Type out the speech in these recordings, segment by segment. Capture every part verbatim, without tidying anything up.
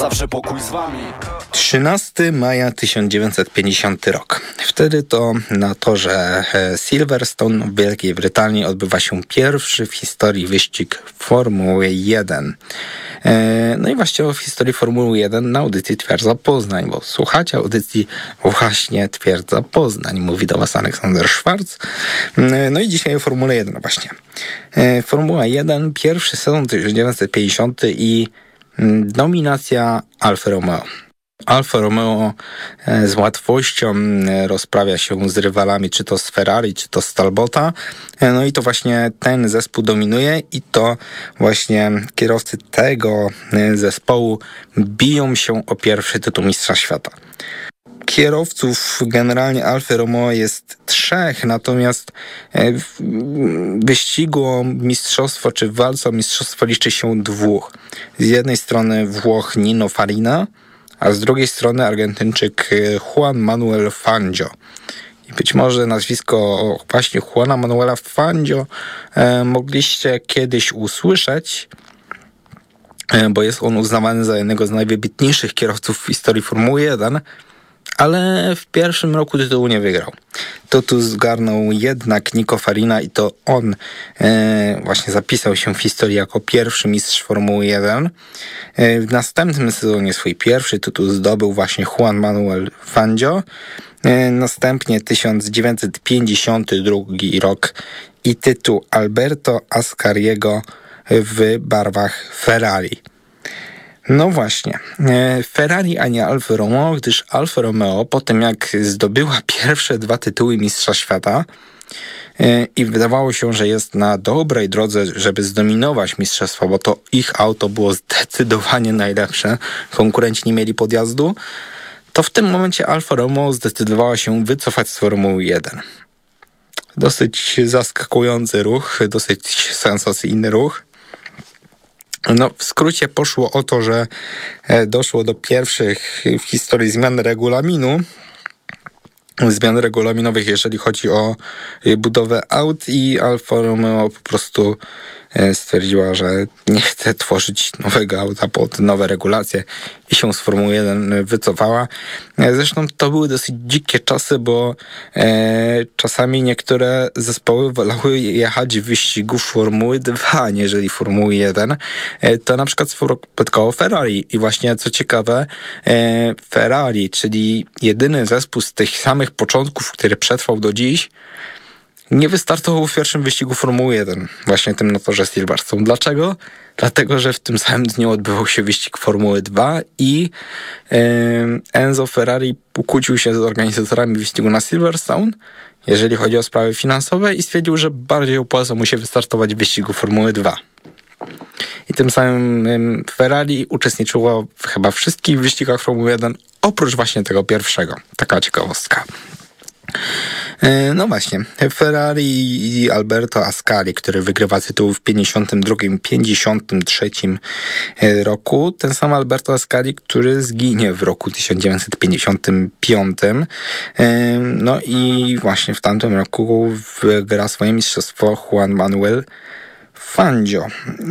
zawsze pokój z wami. trzynastego maja tysiąc dziewięćset pięćdziesiąty rok. Wtedy to na torze Silverstone w Wielkiej Brytanii odbywa się pierwszy w historii wyścig Formuły jeden. No i właściwie w historii Formuły jeden na audycji Twierdza Poznań, bo słuchacie audycji właśnie Twierdza Poznań. Mówi do was Aleksander Szwarc. No i dzisiaj o Formule jeden właśnie. Formuła jeden, pierwszy sezon tysiąc dziewięćset pięćdziesiąty i dominacja Alfa Romeo. Alfa Romeo z łatwością rozprawia się z rywalami, czy to z Ferrari, czy to z Talbota. No i to właśnie ten zespół dominuje i to właśnie kierowcy tego zespołu biją się o pierwszy tytuł mistrza świata. Kierowców generalnie Alfa Romeo jest trzech, natomiast w wyścigu o mistrzostwo czy w walce o mistrzostwo liczy się dwóch. Z jednej strony Włoch Nino Farina, a z drugiej strony Argentyńczyk Juan Manuel Fangio. I być może nazwisko właśnie Juana Manuela Fangio e, mogliście kiedyś usłyszeć, e, bo jest on uznawany za jednego z najwybitniejszych kierowców w historii Formuły jeden, ale w pierwszym roku tytułu nie wygrał. Tytuł zgarnął jednak Nico Farina i to on e, właśnie zapisał się w historii jako pierwszy mistrz Formuły jeden. E, w następnym sezonie swój pierwszy tytuł zdobył właśnie Juan Manuel Fangio. E, następnie tysiąc dziewięćset pięćdziesiąty drugi rok i tytuł Alberto Ascariego w barwach Ferrari. No właśnie, Ferrari, a nie Alfa Romeo, gdyż Alfa Romeo po tym jak zdobyła pierwsze dwa tytuły mistrza świata i wydawało się, że jest na dobrej drodze, żeby zdominować mistrzostwo, bo to ich auto było zdecydowanie najlepsze, konkurenci nie mieli podjazdu, to w tym momencie Alfa Romeo zdecydowała się wycofać z Formuły jeden. Dosyć zaskakujący ruch, dosyć sensacyjny ruch. No, w skrócie poszło o to, że doszło do pierwszych w historii zmian regulaminu, zmian regulaminowych, jeżeli chodzi o budowę aut i Alfa Romeo po prostu stwierdziła, że nie chce tworzyć nowego auta pod nowe regulacje i się z Formuły jeden wycofała. Zresztą to były dosyć dzikie czasy, bo e, czasami niektóre zespoły wolały jechać w wyścigu Formuły dwa, aniżeli Formuły jeden. E, to na przykład spotkało Ferrari i właśnie co ciekawe e, Ferrari, czyli jedyny zespół z tych samych początków, który przetrwał do dziś, nie wystartował w pierwszym wyścigu Formuły jeden, właśnie tym na torze Silverstone. Dlaczego? Dlatego, że w tym samym dniu odbywał się wyścig Formuły dwa i yy, Enzo Ferrari ukłócił się z organizatorami wyścigu na Silverstone, jeżeli chodzi o sprawy finansowe i stwierdził, że bardziej opłaca mu się wystartować w wyścigu Formuły dwa. I tym samym yy, Ferrari uczestniczyło w chyba wszystkich wyścigach Formuły jeden, oprócz właśnie tego pierwszego. Taka ciekawostka. No właśnie, Ferrari i Alberto Ascari, który wygrywa tytuł w pięćdziesiątym drugim pięćdziesiątym trzecim roku. Ten sam Alberto Ascari, który zginie w roku tysiąc dziewięćset pięćdziesiątym piątym. No i właśnie w tamtym roku wygra swoje mistrzostwo Juan Manuel Fangio,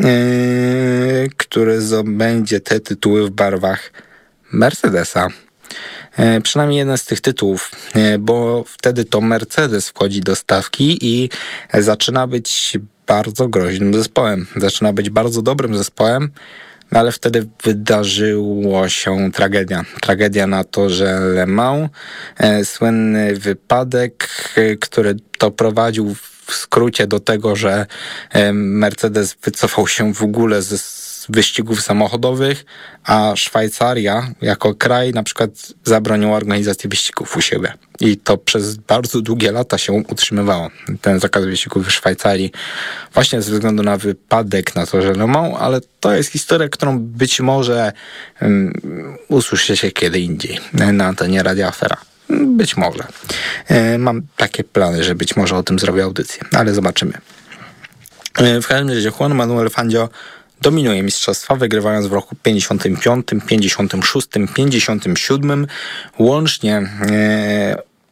który zdobędzie te tytuły w barwach Mercedesa. Przynajmniej jeden z tych tytułów, bo wtedy to Mercedes wchodzi do stawki i zaczyna być bardzo groźnym zespołem. Zaczyna być bardzo dobrym zespołem, ale wtedy wydarzyło się tragedia. Tragedia na torze Le Mans. Słynny wypadek, który doprowadził w skrócie do tego, że Mercedes wycofał się w ogóle ze wyścigów samochodowych, a Szwajcaria jako kraj na przykład zabroniła organizacji wyścigów u siebie. I to przez bardzo długie lata się utrzymywało, ten zakaz wyścigów w Szwajcarii, właśnie ze względu na wypadek na torze Le Mans, ale to jest historia, którą być może um, usłyszycie kiedy indziej na antenie Radia Afera. Być może. E, mam takie plany, że być może o tym zrobię audycję, ale zobaczymy. E, w każdym razie Juan Manuel Fangio dominuje mistrzostwa, wygrywając w roku pięćdziesiątym piątym, pięćdziesiątym szóstym, pięćdziesiątym siódmym. Łącznie e,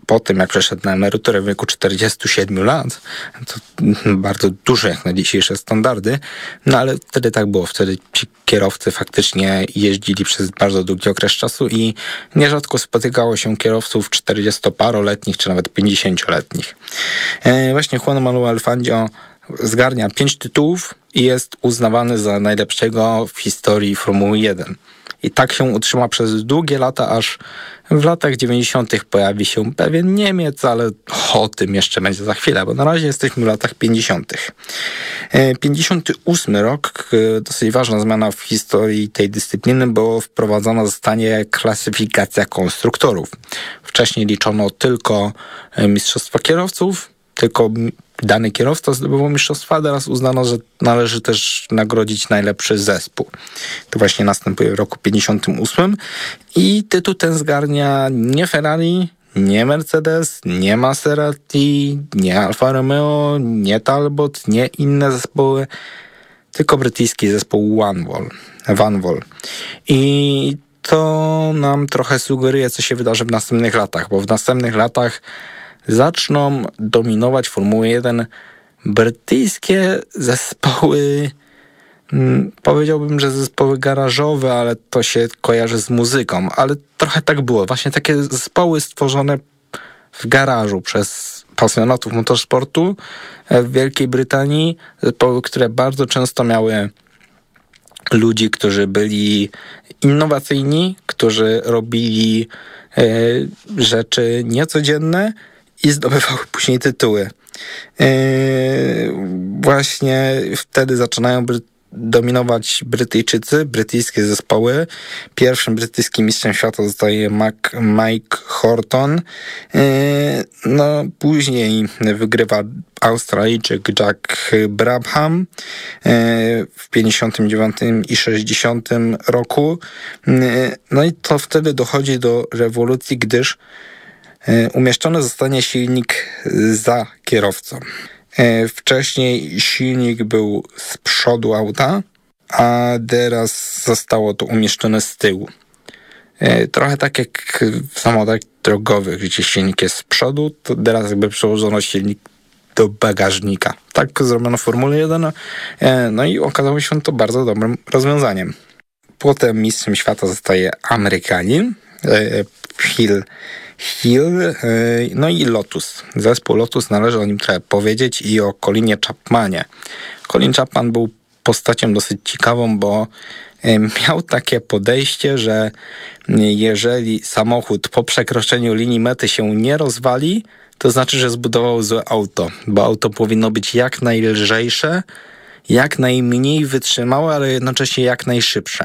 po tym, jak przeszedł na emeryturę w wieku czterdziestu siedmiu lat, to bardzo dużo jak na dzisiejsze standardy, no ale wtedy tak było. Wtedy ci kierowcy faktycznie jeździli przez bardzo długi okres czasu i nierzadko spotykało się kierowców czterdziestoparoletnich czy nawet pięćdziesięcioletnich. E, właśnie Juan Manuel Fangio zgarnia pięć tytułów i jest uznawany za najlepszego w historii Formuły jeden. I tak się utrzyma przez długie lata, aż w latach dziewięćdziesiątych pojawi się pewien Niemiec, ale o tym jeszcze będzie za chwilę, bo na razie jesteśmy w latach pięćdziesiątych. pięćdziesiąty ósmy rok, dosyć ważna zmiana w historii tej dyscypliny, bo wprowadzona zostanie klasyfikacja konstruktorów. Wcześniej liczono tylko mistrzostwa kierowców, tylko dany kierowca zdobywał mistrzostwa, a teraz uznano, że należy też nagrodzić najlepszy zespół. To właśnie następuje w roku pięćdziesiątym ósmym i tytuł ten zgarnia nie Ferrari, nie Mercedes, nie Maserati, nie Alfa Romeo, nie Talbot, nie inne zespoły, tylko brytyjski zespół Vanwall. Vanwall. I to nam trochę sugeruje, co się wydarzy w następnych latach, bo w następnych latach zaczną dominować Formułę jeden brytyjskie zespoły, hmm, powiedziałbym, że zespoły garażowe, ale to się kojarzy z muzyką, ale trochę tak było. Właśnie takie zespoły stworzone w garażu przez pasjonatów motorsportu w Wielkiej Brytanii, zespoły, które bardzo często miały ludzi, którzy byli innowacyjni, którzy robili e, rzeczy niecodzienne i zdobywały później tytuły. Yy, właśnie wtedy zaczynają bry- dominować Brytyjczycy, brytyjskie zespoły. Pierwszym brytyjskim mistrzem świata zostaje Mac, Mike Horton. Yy, no, później wygrywa Australijczyk Jack Brabham yy, w pięćdziesiątym dziewiątym i sześćdziesiątym roku. Yy, no i to wtedy dochodzi do rewolucji, gdyż umieszczony zostanie silnik za kierowcą. Wcześniej silnik był z przodu auta, a teraz zostało to umieszczone z tyłu. Trochę tak jak w samochodach drogowych, gdzie silnik jest z przodu, to teraz jakby przełożono silnik do bagażnika. Tak zrobiono w Formule jeden, no i okazało się to bardzo dobrym rozwiązaniem. Potem mistrzem świata zostaje Amerykanin, Hill Hill, no i Lotus. Zespół Lotus, należy o nim trochę powiedzieć i o Colinie Chapmanie. Colin Chapman był postacią dosyć ciekawą, bo miał takie podejście, że jeżeli samochód po przekroczeniu linii mety się nie rozwali, to znaczy, że zbudował złe auto, bo auto powinno być jak najlżejsze, jak najmniej wytrzymałe, ale jednocześnie jak najszybsze.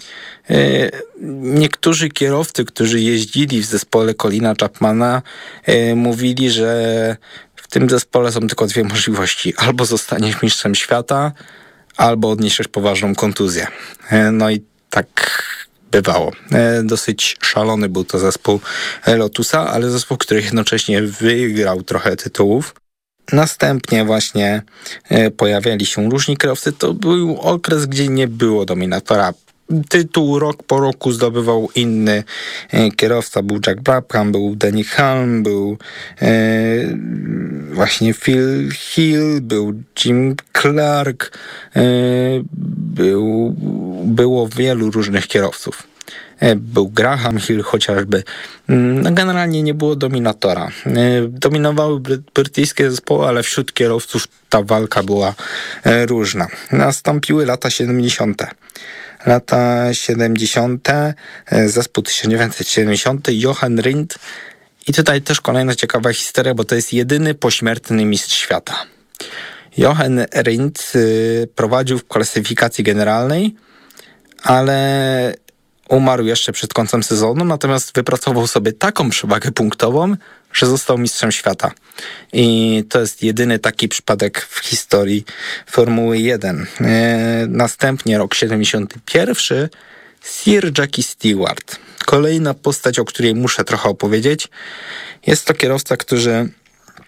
Niektórzy kierowcy, którzy jeździli w zespole Colina Chapmana, mówili, że w tym zespole są tylko dwie możliwości. Albo zostaniesz mistrzem świata, albo odniesiesz poważną kontuzję. No i tak bywało. Dosyć szalony był to zespół Lotusa, ale zespół, który jednocześnie wygrał trochę tytułów. Następnie właśnie pojawiali się różni kierowcy. To był okres, gdzie nie było dominatora. Tytuł rok po roku zdobywał inny kierowca. Był Jack Brabham, był Denny Hulme, był e, właśnie Phil Hill, był Jim Clark, e, był, było wielu różnych kierowców. E, był Graham Hill chociażby. No, generalnie nie było dominatora. E, dominowały bry- brytyjskie zespoły, ale wśród kierowców ta walka była e, różna. Nastąpiły lata siedemdziesiąte. Lata siedemdziesiąte, zespół tysiąc dziewięćset siedemdziesiąty, Jochen Rindt. I tutaj też kolejna ciekawa historia, bo to jest jedyny pośmiertny mistrz świata. Jochen Rindt prowadził w klasyfikacji generalnej, ale umarł jeszcze przed końcem sezonu, natomiast wypracował sobie taką przewagę punktową, że został mistrzem świata. I to jest jedyny taki przypadek w historii Formuły jeden. E, następnie rok siedemdziesiąty pierwszy, Sir Jackie Stewart. Kolejna postać, o której muszę trochę opowiedzieć. Jest to kierowca, który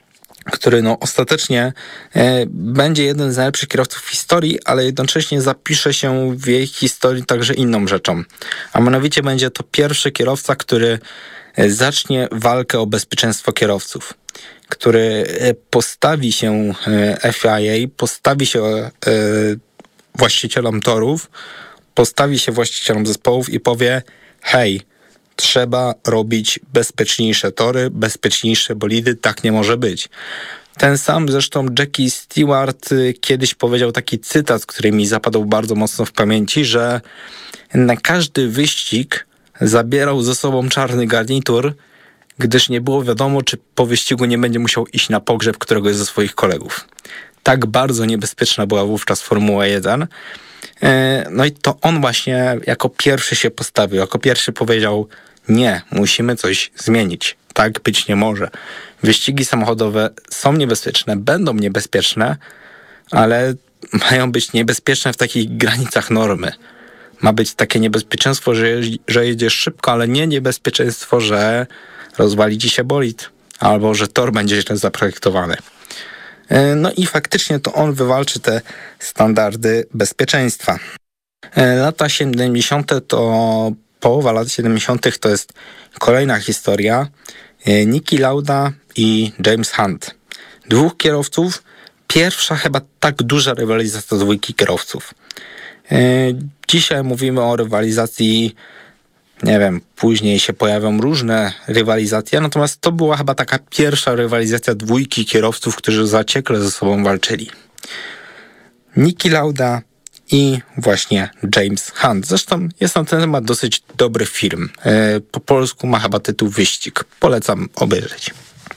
który no ostatecznie e, będzie jeden z najlepszych kierowców w historii, ale jednocześnie zapisze się w jej historii także inną rzeczą. A mianowicie będzie to pierwszy kierowca, który e, zacznie walkę o bezpieczeństwo kierowców, który e, postawi się e, F I A, postawi się e, właścicielom torów, postawi się właścicielom zespołów i powie: hej, trzeba robić bezpieczniejsze tory, bezpieczniejsze bolidy, tak nie może być. Ten sam zresztą Jackie Stewart kiedyś powiedział taki cytat, który mi zapadł bardzo mocno w pamięci, że na każdy wyścig zabierał ze sobą czarny garnitur, gdyż nie było wiadomo, czy po wyścigu nie będzie musiał iść na pogrzeb któregoś ze swoich kolegów. Tak bardzo niebezpieczna była wówczas Formuła jeden. No i to on właśnie jako pierwszy się postawił, jako pierwszy powiedział: nie, musimy coś zmienić. Tak być nie może. Wyścigi samochodowe są niebezpieczne, będą niebezpieczne, ale mają być niebezpieczne w takich granicach normy. Ma być takie niebezpieczeństwo, że, że jedziesz szybko, ale nie niebezpieczeństwo, że rozwali ci się bolid albo że tor będzie źle zaprojektowany. No i faktycznie to on wywalczy te standardy bezpieczeństwa. Lata siedemdziesiąte to połowa lat siedemdziesiątych to jest kolejna historia. Niki Lauda i James Hunt. Dwóch kierowców. Pierwsza chyba tak duża rywalizacja dwójki kierowców. Dzisiaj mówimy o rywalizacji, nie wiem, później się pojawią różne rywalizacje, natomiast to była chyba taka pierwsza rywalizacja dwójki kierowców, którzy zaciekle ze sobą walczyli. Niki Lauda i właśnie James Hunt. Zresztą jest na ten temat dosyć dobry film. Po polsku ma chyba tytuł Wyścig. Polecam obejrzeć.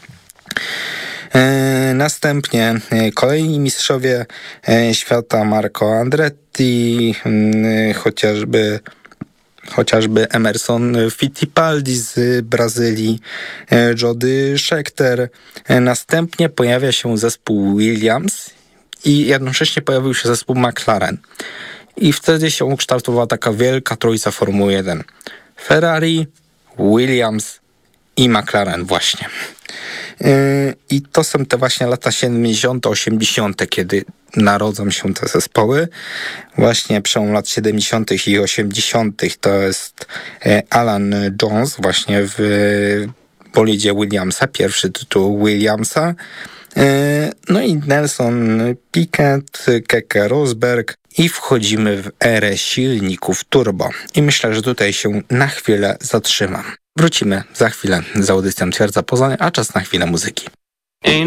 Następnie kolejni mistrzowie świata, Marco Andretti, chociażby chociażby Emerson Fittipaldi z Brazylii, Jody Scheckter. Następnie pojawia się zespół Williams i jednocześnie pojawił się zespół McLaren. I wtedy się ukształtowała taka wielka trójca Formuły jeden. Ferrari, Williams i McLaren właśnie. I to są te właśnie lata siedemdziesiąte, osiemdziesiąte, kiedy narodzą się te zespoły. Właśnie przełom lat siedemdziesiątych i osiemdziesiątych to jest Alan Jones właśnie w bolidzie Williamsa, pierwszy tytuł Williamsa. No i Nelson Piquet, Keke Rosberg i wchodzimy w erę silników turbo. I myślę, że tutaj się na chwilę zatrzymam. Wrócimy za chwilę z audycją Twierdza Poznań, a czas na chwilę muzyki.